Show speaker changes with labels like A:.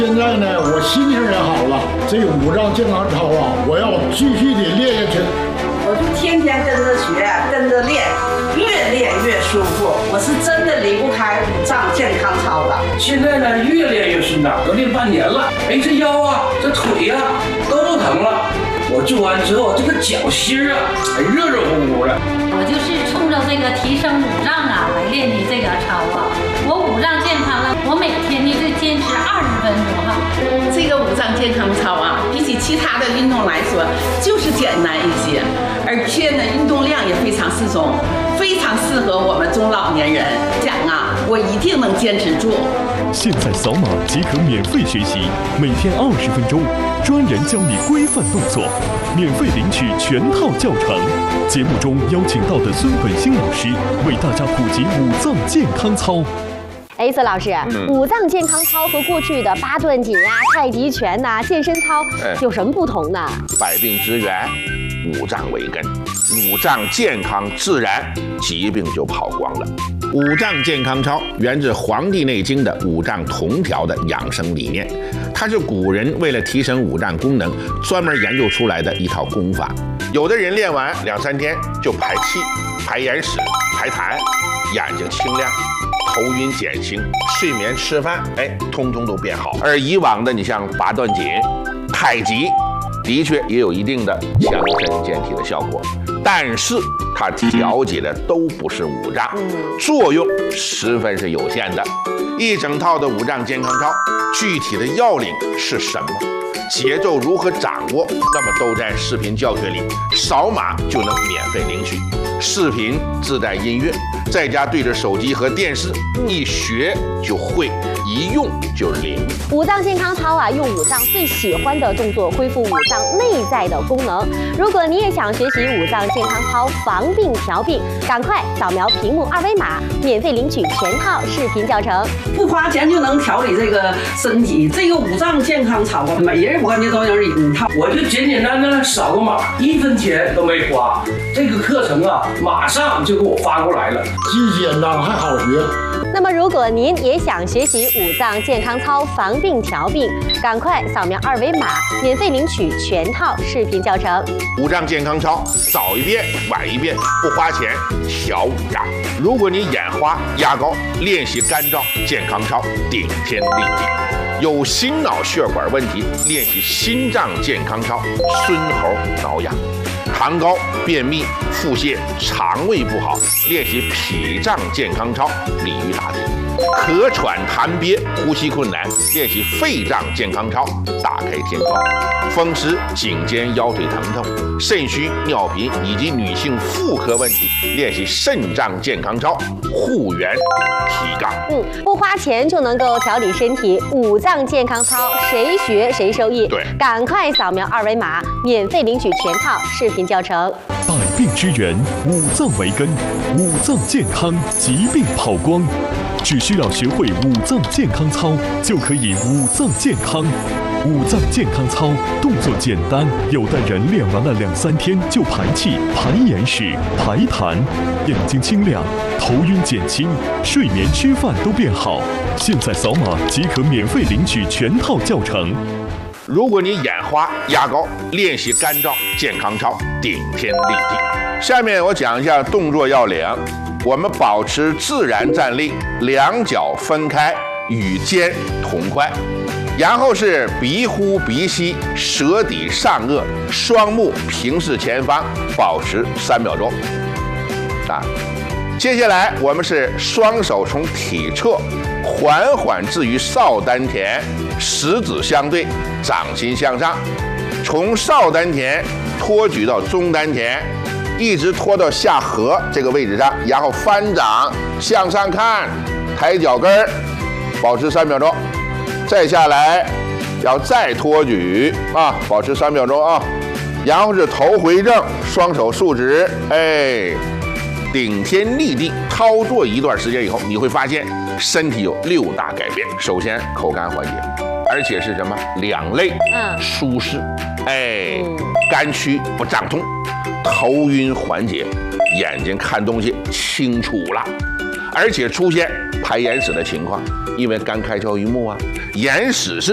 A: 现在呢，我心情也好了，这个五脏健康操啊，我要继续的练下去。
B: 我就天天跟着学，跟着练，越练越舒服。我是真的离不开五脏健康操的。
C: 现在呢，越练越顺当，都练半年了。哎，这腰啊，这腿呀、都不疼了。我做完之后，这个脚心啊，还热热乎乎的。
D: 我就是冲着这个提升五脏啊来练的这个操啊。我五脏健康了，我每天呢就坚持20分钟哈。
E: 这个五脏健康操啊，比起其他的运动来说，就是简单一些，而且呢，运动量也非常适中，非常适合我们中老年人。讲啊，我一定能坚持住。
F: 现在扫码即可免费学习，每天20分钟，专人教你规范动作，免费领取全套教程。节目中邀请到的孙本兴老师为大家普及五脏健康操。
G: 孙老师，五脏健康操和过去的八段锦呀、太极拳呐、健身操有什么不同呢？
H: 百病之源，五脏为根，五脏健康自然疾病就跑光了。五脏健康操源自《黄帝内经》的五脏同调的养生理念，它是古人为了提升五脏功能专门研究出来的一套功法。有的人练完2、3天就排气、排眼屎、排痰，眼睛清亮，头晕减轻，睡眠吃饭，通通都变好。而以往的你像八段锦、太极，的确也有一定的强身健体的效果，但是它调节的都不是五脏，作用十分是有限的。一整套的五脏健康操，具体的要领是什么？节奏如何掌握？那么都在视频教学里，扫码就能免费领取。视频自带音乐，在家对着手机和电视，一学就会，一用就灵。
G: 五脏健康操啊，用五脏最喜欢的动作恢复五脏内在的功能。如果你也想学习五脏健康操防病调病，赶快扫描屏幕2维码，免费领取全套视频教程。
B: 不花钱就能调理这个身体，这个五脏健康操啊，每人我感觉都有一套。
C: 我就简简单单扫个码，1分钱都没花。这个课程啊，马上就给我发过来了，
A: 既简单还好学。
G: 那么，如果您也想学习五脏健康操防病调病，赶快扫描2维码，免费领取全套视频教程。
H: 五脏健康操，早一遍晚一遍，不花钱调五脏。如果你眼花、压高，练习干燥健康操，顶天立地。有心脑血管问题，练习心脏健康操，孙猴挠痒。痰高、便秘、腹泻、肠胃不好，练习脾脏健康操，鲤鱼打挺。咳喘痰憋、呼吸困难，练习肺脏健康操，打开天窗。风湿、颈肩腰腿疼痛、肾虚、尿频以及女性妇科问题，练习肾脏健康操，护元提杠。
G: 不花钱就能够调理身体，五脏健康操谁学谁受益。
H: 对，
G: 赶快扫描2维码，免费领取全套视频教程。
F: 百病之源，五脏为根，五脏健康，疾病跑光。只需要学会五脏健康操，就可以五脏健康。五脏健康操动作简单，有的人练完了2、3天就排气、排眼屎、排痰，眼睛清亮，头晕减轻，睡眠吃饭都变好。现在扫码即可免费领取全套教程。
H: 如果你眼花、压高，练习干燥健康操，顶天立地。下面我讲一下动作要领。我们保持自然站立，两脚分开，与肩同宽。然后是鼻呼鼻吸，舌抵上颚，双目平视前方，保持3秒钟。接下来我们是双手从体侧缓缓置于少丹田，食指相对，掌心向上，从少丹田托举到中丹田，一直拖到下颌这个位置上，然后翻掌向上看，抬脚跟儿，保持3秒钟。再下来，要再托举保持3秒钟啊。然后是头回正，双手竖直，顶天立地。操作一段时间以后，你会发现身体有6大改变。首先，口干缓解，而且是什么？两肋舒适，肝区不胀痛，头晕缓解，眼睛看东西清楚了，而且出现排眼屎的情况，因为肝开窍于目啊，眼屎是